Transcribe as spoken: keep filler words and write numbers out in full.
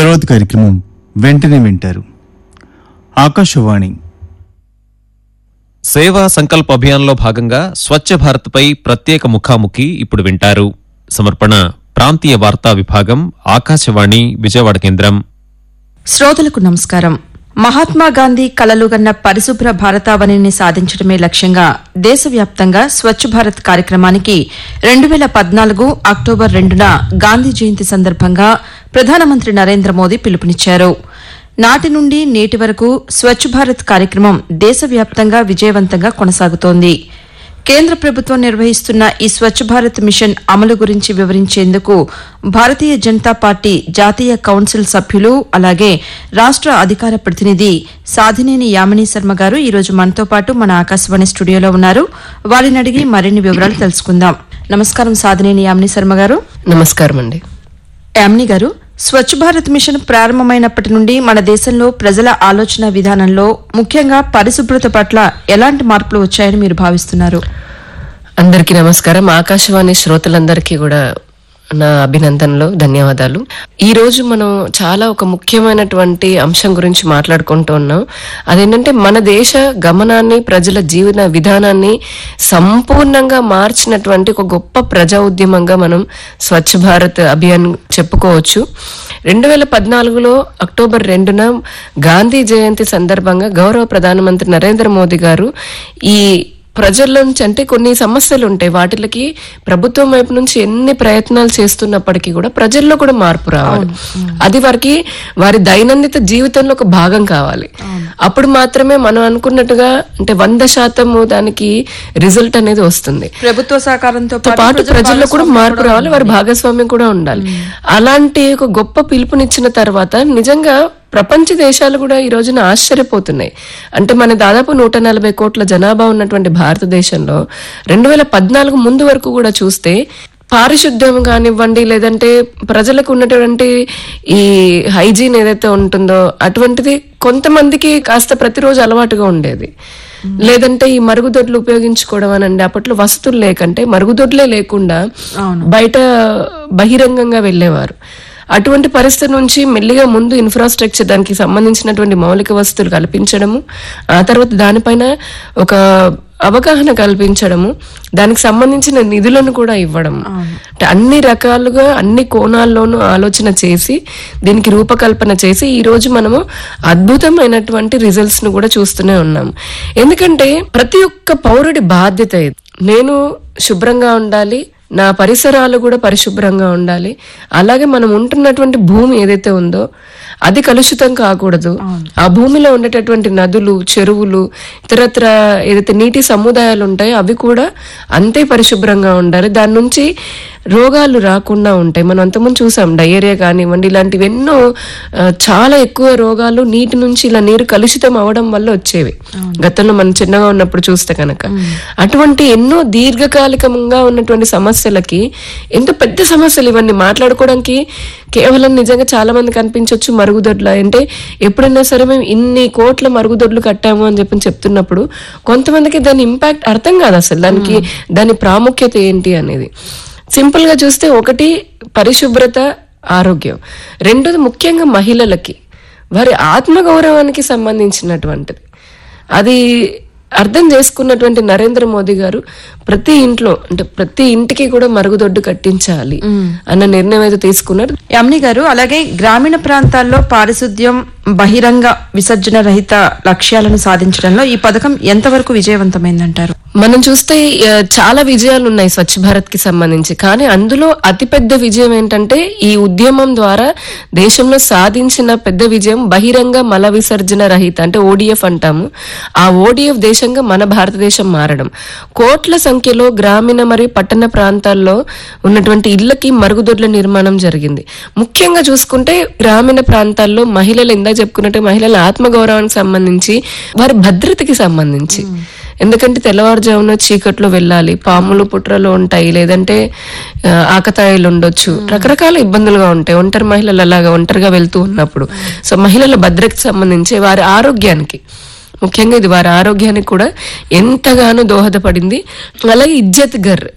తర్వాత కార్యక్రమం వెంటనే వింటారు. ఆకాశవాణి సేవా సంకల్ప అభియాన్లో భాగంగా స్వచ్ఛ భారత్ పై ప్రత్యేక ముఖాముఖి ఇప్పుడు వింటారు. సమర్పణ ప్రాంతీయ వార్తా విభాగం, ఆకాశవాణి విజయవాడ కేంద్రం. శ్రోతలకు నమస్కారం. మహాత్మాగాంధీ కలలుగన్న పరిశుభ్ర భారతావనిని సాధించడమే లక్ష్యంగా దేశవ్యాప్తంగా స్వచ్ఛ భారత్ కార్యక్రమానికి రెండు వేల పద్నాలుగు అక్టోబర్ రెండున గాంధీ జయంతి సందర్భంగా ప్రధానమంత్రి నరేంద్ర మోదీ పిలుపునిచ్చారు. నాటి నుండి నేటి వరకు స్వచ్ఛ భారత్ కార్యక్రమం దేశవ్యాప్తంగా విజయవంతంగా కొనసాగుతోంది. కేంద్ర ప్రభుత్వం నిర్వహిస్తున్న ఈ స్వచ్ఛ భారత్ మిషన్ అమలు గురించి వివరించేందుకు భారతీయ జనతా పార్టీ జాతీయ కౌన్సిల్ సభ్యులు అలాగే రాష్ట అధికార ప్రతినిధి సాధినేని యామినీ శర్మ గారు ఈరోజు మనతో పాటు మన ఆకాశవాణి స్టూడియోలో ఉన్నారు. వారిని అడిగి మరిన్ని వివరాలు తెలుసుకుందాం. నమస్కారం సాధినేని యామినీ శర్మ గారు. నమస్కారం అండి. యామినీ గారు, స్వచ్ఛ భారత్ మిషన్ ప్రారంభమైనప్పటి నుండి మన దేశంలో ప్రజల ఆలోచన విధానంలో ముఖ్యంగా పరిశుభ్రత పట్ల ఎలాంటి మార్పులు వచ్చాయని మీరు భావిస్తున్నారు? అందరికీ నమస్కారం. ఆకాశవాణి శ్రోతలందరికీ కూడా నా అభినందనలు, ధన్యవాదాలు. ఈ రోజు మనం చాలా ఒక ముఖ్యమైనటువంటి అంశం గురించి మాట్లాడుకుంటూ ఉన్నాం. అదేంటంటే మన దేశ గమనాన్ని, ప్రజల జీవన విధానాన్ని సంపూర్ణంగా మార్చినటువంటి ఒక గొప్ప ప్రజా ఉద్యమంగా మనం స్వచ్ఛ భారత్ అభియాన్ చెప్పుకోవచ్చు. రెండు వేల పద్నాలుగులో అక్టోబర్ రెండున గాంధీ జయంతి సందర్భంగా గౌరవ ప్రధానమంత్రి నరేంద్ర మోదీ గారు ఈ ప్రజల నుంచి, అంటే కొన్ని సమస్యలు ఉంటాయి, వాటికి ప్రభుత్వం వైపు నుంచి ఎన్ని ప్రయత్నాలు చేస్తున్నప్పటికీ కూడా ప్రజల్లో కూడా మార్పు రావాలి. అది వారికి వారి దైనందిత జీవితంలో ఒక భాగం కావాలి. అప్పుడు మాత్రమే మనం అనుకున్నట్టుగా అంటే వంద శాతము దానికి రిజల్ట్ అనేది వస్తుంది. ప్రభుత్వ సహకారంతో పాటు ప్రజల్లో కూడా మార్పు రావాలి, వారి భాగస్వామ్యం కూడా ఉండాలి. అలాంటి ఒక గొప్ప పిలుపునిచ్చిన తర్వాత నిజంగా ప్రపంచ దేశాలు కూడా ఈ రోజున ఆశ్చర్యపోతున్నాయి. అంటే మన దాదాపు నూట నలభై కోట్ల జనాభా ఉన్నటువంటి భారతదేశంలో రెండు వేల పద్నాలుగు ముందు వరకు కూడా చూస్తే పారిశుద్ధ్యం కానివ్వండి, లేదంటే ప్రజలకు ఉన్నటువంటి ఈ హైజీన్ ఏదైతే ఉంటుందో అటువంటిది కొంతమందికి కాస్త ప్రతిరోజు అలవాటుగా ఉండేది. లేదంటే ఈ మరుగుదొడ్లు ఉపయోగించుకోవడం అనండి, అప్పట్లో వసతులు లేకంటే మరుగుదొడ్లే లేకుండా బయట బహిరంగంగా వెళ్లేవారు. అటువంటి పరిస్థితి నుంచి మెల్లిగా ముందు ఇన్ఫ్రాస్ట్రక్చర్, దానికి సంబంధించినటువంటి మౌలిక వసతులు కల్పించడము, ఆ తర్వాత దానిపైన ఒక అవగాహన కల్పించడము, దానికి సంబంధించిన నిధులను కూడా ఇవ్వడం, అంటే అన్ని రకాలుగా అన్ని కోణాల్లోనూ ఆలోచన చేసి దీనికి రూపకల్పన చేసి ఈ రోజు మనము అద్భుతమైనటువంటి రిజల్ట్స్ ను కూడా చూస్తూనే ఉన్నాం. ఎందుకంటే ప్రతి ఒక్క పౌరుడి బాధ్యత ఇది. నేను శుభ్రంగా ఉండాలి, నా పరిసరాలు కూడా పరిశుభ్రంగా ఉండాలి, అలాగే మనం ఉంటున్నటువంటి భూమి ఏదైతే ఉందో అది కలుషితం కాకూడదు. ఆ భూమిలో ఉండేటటువంటి నదులు, చెరువులు, ఇతరత్ర ఏదైతే నీటి సముదాయాలు ఉంటాయో అవి కూడా అంతే పరిశుభ్రంగా ఉండాలి. దాని నుంచి రోగాలు రాకుండా ఉంటాయి. మనం అంతకుముందు చూసాం డయేరియా కానివ్వండి, ఇలాంటివి ఎన్నో చాలా ఎక్కువ రోగాలు నీటి నుంచి ఇలా నీరు కలుషితం అవడం వల్ల వచ్చేవి గతంలో మనం చిన్నగా ఉన్నప్పుడు చూస్తే కనుక. అటువంటి ఎన్నో దీర్ఘకాలికంగా ఉన్నటువంటి సమస్యలకి ఎంతో పెద్ద సమస్యలు ఇవన్నీ మాట్లాడుకోవడానికి కేవలం నిజంగా చాలా మందికి అనిపించవచ్చు మరుగుదొడ్ల అంటే ఎప్పుడైనా సరే మేము ఇన్ని కోట్ల మరుగుదొడ్లు కట్టాము అని చెప్పి చెప్తున్నప్పుడు కొంతమందికి దాని ఇంపాక్ట్ అర్థం కాదు, అసలు దానికి దాని ప్రాముఖ్యత ఏంటి అనేది. సింపుల్ గా చూస్తే ఒకటి పరిశుభ్రత, ఆరోగ్యం. రెండోది ముఖ్యంగా మహిళలకి వారి ఆత్మగౌరవానికి సంబంధించినటువంటిది. అది అర్థం చేసుకున్నటువంటి నరేంద్ర మోదీ గారు ప్రతి ఇంట్లో అంటే ప్రతి ఇంటికి కూడా మరుగుదొడ్డు కట్టించాలి అన్న నిర్ణయం అయితే తీసుకున్నారు. యామినీ గారు, అలాగే గ్రామీణ ప్రాంతాల్లో పారిశుద్ధ్యం, బహిరంగ విసర్జన రహిత లక్ష్యాలను సాధించడంలో ఈ పథకం ఎంతవరకు విజయవంతమైందంటారు? మనం చూస్తే చాలా విజయాలు ఉన్నాయి స్వచ్ఛ భారత్ కి సంబంధించి, కానీ అందులో అతిపెద్ద విజయం ఏంటంటే ఈ ఉద్యమం ద్వారా దేశంలో సాధించిన పెద్ద విజయం బహిరంగ మల విసర్జన రహిత అంటే ఓడిఎఫ్ అంటాము. ఆ ఓడిఎఫ్ దేశంగా మన భారతదేశం మారడం. కోట్ల సంఖ్యలో గ్రామీణ మరియు పట్టణ ప్రాంతాల్లో ఉన్నటువంటి ఇళ్లకి మరుగుదొడ్ల నిర్మాణం జరిగింది. ముఖ్యంగా చూసుకుంటే గ్రామీణ ప్రాంతాల్లో మహిళలు ఇందాక చెప్పుకున్నట్టు మహిళల ఆత్మగౌరవానికి సంబంధించి, వారి భద్రతకి సంబంధించి. ఎందుకంటే తెల్లవారుజామున చీకట్లో వెళ్ళాలి, పాములు పుట్రలు ఉంటాయి, లేదంటే ఆకతాయిలు ఉండొచ్చు, రకరకాల ఇబ్బందులుగా ఉంటాయి ఒంటరి మహిళలు అలాగా ఒంటరిగా వెళ్తూ ఉన్నప్పుడు. సో మహిళల భద్రతకి సంబంధించి వారి ఆరోగ్యానికి ముఖ్యంగా ఇది వారి ఆరోగ్యానికి కూడా ఎంతగానో దోహదపడింది. అలాగే ఇజ్జత్ ఘర్